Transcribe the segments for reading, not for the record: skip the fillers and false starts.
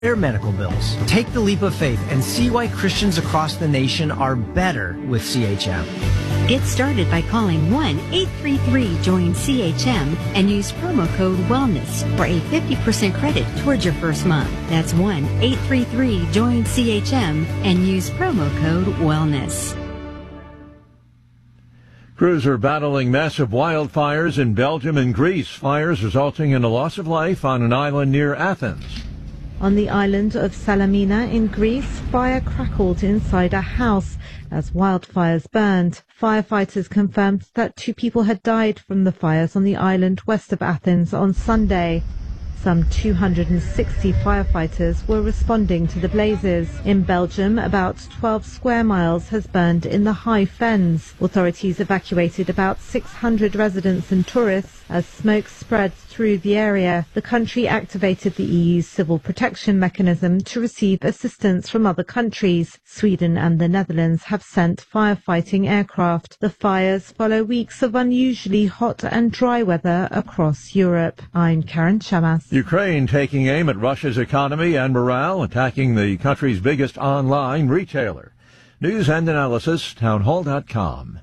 their medical bills. Take the leap of faith and see why Christians across the nation are better with CHM. Get started by calling 1-833-JOIN-CHM and use promo code WELLNESS for a 50% credit towards your first month. That's 1-833-JOIN-CHM and use promo code WELLNESS. Crews are battling massive wildfires in Belgium and Greece. Fires resulting in a loss of life on an island near Athens. On the island of Salamina in Greece, fire crackled inside a house as wildfires burned. Firefighters confirmed that 2 people had died from the fires on the island west of Athens on Sunday. Some 260 firefighters were responding to the blazes. In Belgium, about 12 square miles has burned in the High Fens. Authorities evacuated about 600 residents and tourists as smoke spread through the area. The country activated the EU's civil protection mechanism to receive assistance from other countries. Sweden and the Netherlands have sent firefighting aircraft. The fires follow weeks of unusually hot and dry weather across Europe. I'm Karen Chamas. Ukraine taking aim at Russia's economy and morale, attacking the country's biggest online retailer. News and analysis, townhall.com.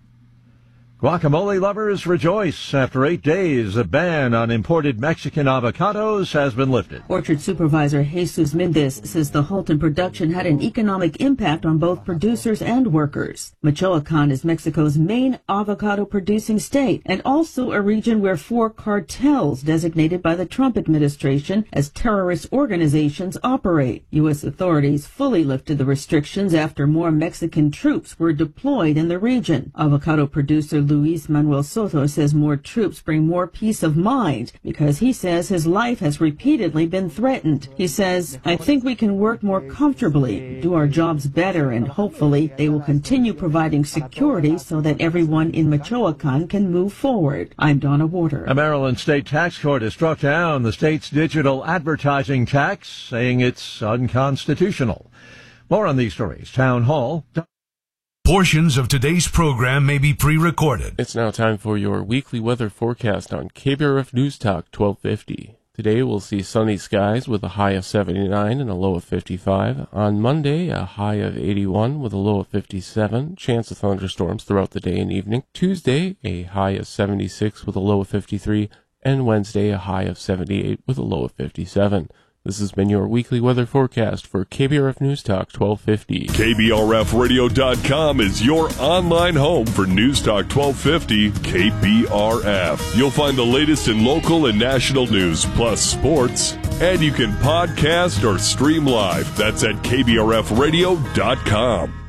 Guacamole lovers rejoice. After 8 days, a ban on imported Mexican avocados has been lifted. Orchard supervisor Jesus Mendez says the halt in production had an economic impact on both producers and workers. Michoacan is Mexico's main avocado-producing state and also a region where 4 cartels designated by the Trump administration as terrorist organizations operate. U.S. authorities fully lifted the restrictions after more Mexican troops were deployed in the region. Avocado producer Luis Manuel Soto says more troops bring more peace of mind because he says his life has repeatedly been threatened. He says, I think we can work more comfortably, do our jobs better, and hopefully they will continue providing security so that everyone in Michoacan can move forward. I'm Donna Warder. A Maryland state tax court has struck down the state's digital advertising tax, saying it's unconstitutional. More on these stories. Town Hall. Portions of today's program may be pre-recorded. It's now time for your weekly weather forecast on KBRF News Talk 1250. Today we'll see sunny skies with a high of 79 and a low of 55. On Monday, a high of 81 with a low of 57. Chance of thunderstorms throughout the day and evening. Tuesday, a high of 76 with a low of 53. And Wednesday, a high of 78 with a low of 57. This has been your weekly weather forecast for KBRF News Talk 1250. KBRFradio.com is your online home for News Talk 1250 KBRF. You'll find the latest in local and national news, plus sports. And you can podcast or stream live. That's at KBRFradio.com.